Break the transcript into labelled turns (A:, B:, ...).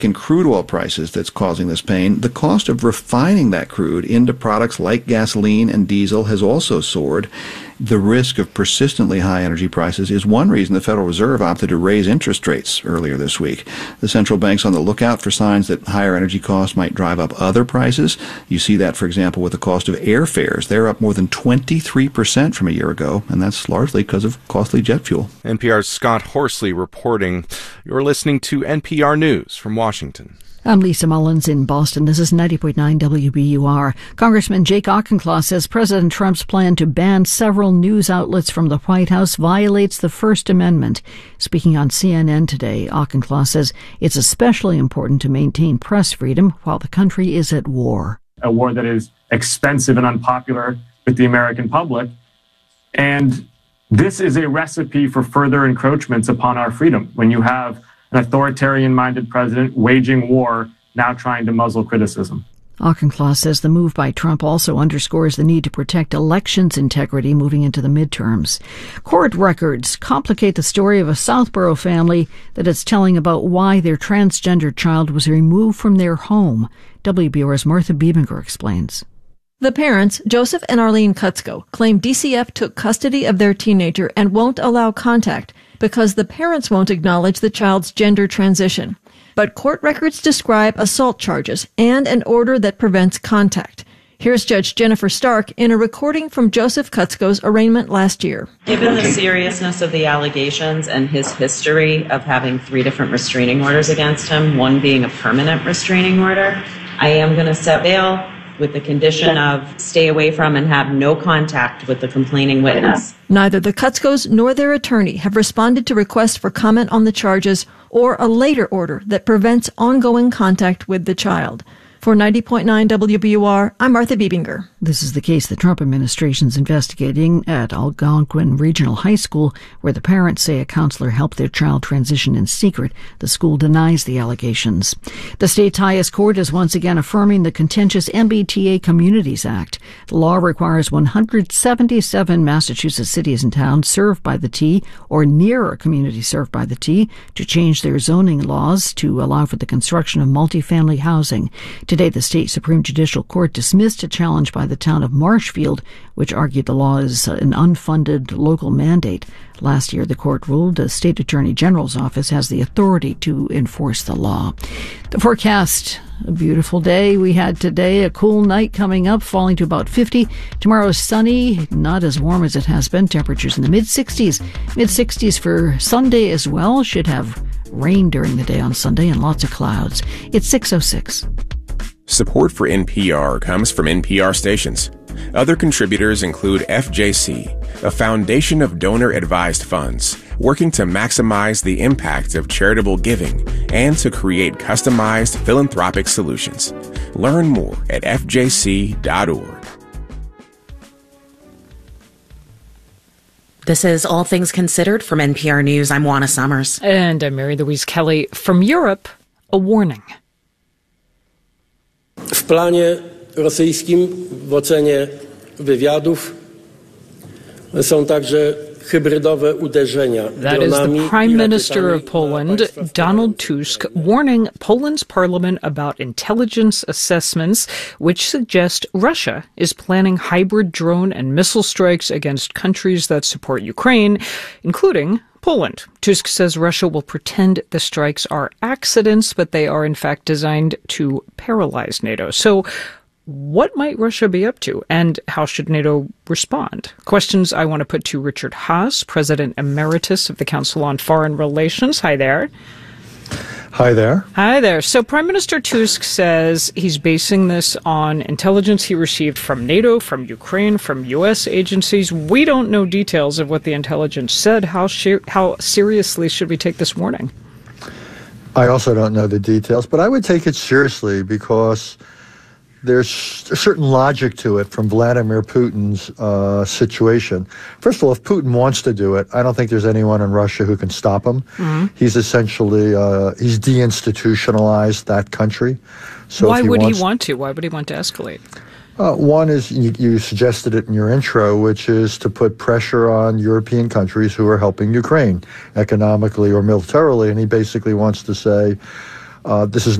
A: in crude oil prices that's causing this pain. The cost of refining that crude into products like gasoline and diesel has also soared. The risk of persistently high energy prices is one reason the Federal Reserve opted to raise interest rates earlier this week. The central bank's on the lookout for signs that higher energy costs might drive up other prices. You see that, for example, with the cost of airfares. They're up more than 23% from a year ago, and that's largely because of costly jet fuel.
B: NPR's Scott Horsley reporting. You're listening to NPR News from Washington.
C: I'm Lisa Mullins in Boston. This is 90.9 WBUR. Congressman Jake Auchincloss says President Trump's plan to ban several news outlets from the White House violates the First Amendment. Speaking on CNN today, Auchincloss says it's especially important to maintain press freedom while the country is at war.
D: A war that is expensive and unpopular with the American public. And this is a recipe for further encroachments upon our freedom. When you have an authoritarian-minded president waging war, now trying to muzzle criticism.
C: Auchincloss says the move by Trump also underscores the need to protect elections integrity moving into the midterms. Court records complicate the story of a Southborough family that is telling about why their transgender child was removed from their home. WBUR's Martha Biebinger explains.
E: The parents, Joseph and Arlene Kutzko, claim DCF took custody of their teenager and won't allow contact because the parents won't acknowledge the child's gender transition. But court records describe assault charges and an order that prevents contact. Here's Judge Jennifer Stark in a recording from Joseph Kutzko's arraignment last year.
F: Given the seriousness of the allegations and his history of having 3 different restraining orders against him, one being a permanent restraining order, I am going to set bail with the condition of stay away from and have no contact with the complaining witness.
E: Neither the Kutzkos nor their attorney have responded to requests for comment on the charges or a later order that prevents ongoing contact with the child. For 90.9 WBUR, I'm Martha Biebinger.
C: This is the case the Trump administration's investigating at Algonquin Regional High School, where the parents say a counselor helped their child transition in secret. The school denies the allegations. The state's highest court is once again affirming the contentious MBTA Communities Act. The law requires 177 Massachusetts cities and towns served by the T or near a community served by the T to change their zoning laws to allow for the construction of multifamily housing. Today, the state Supreme Judicial Court dismissed a challenge by the town of Marshfield, which argued the law is an unfunded local mandate. Last year, the court ruled the state attorney general's office has the authority to enforce the law. The forecast, a beautiful day we had today, a cool night coming up, falling to about 50. Tomorrow, sunny, not as warm as it has been. Temperatures in the mid-60s. Mid-60s for Sunday as well. Should have rain during the day on Sunday and lots of clouds. It's 6:06.
G: Support for NPR comes from NPR stations. Other contributors include FJC, a foundation of donor-advised funds working to maximize the impact of charitable giving and to create customized philanthropic solutions. Learn more at fjc.org.
H: This is All Things Considered from NPR News. I'm Juana Summers.
I: And I'm Mary Louise Kelly. From Europe, a warning.
J: W planie rosyjskim w ocenie wywiadów są także hybrydowe uderzenia.
I: That is the Prime Minister of Poland, Donald Tusk, warning Poland's parliament about intelligence assessments which suggest Russia is planning hybrid drone and missile strikes against countries that support Ukraine, including Poland. Tusk says Russia will pretend the strikes are accidents, but they are in fact designed to paralyze NATO. So what might Russia be up to, and how should NATO respond? Questions I want to put to Richard Haass, President Emeritus of the Council on Foreign Relations. Hi there.
K: Hi there.
I: Hi there. So Prime Minister Tusk says he's basing this on intelligence he received from NATO, from Ukraine, from U.S. agencies. We don't know details of what the intelligence said. How seriously should we take this warning?
K: I also don't know the details, but I would take it seriously because there's a certain logic to it from Vladimir Putin's situation. First of all, if Putin wants to do it, I don't think there's anyone in Russia who can stop him. Mm-hmm. He's essentially, he's deinstitutionalized that country. So
I: Why would he want to escalate?
K: One is, you suggested it in your intro, which is to put pressure on European countries who are helping Ukraine economically or militarily, and he basically wants to say, This is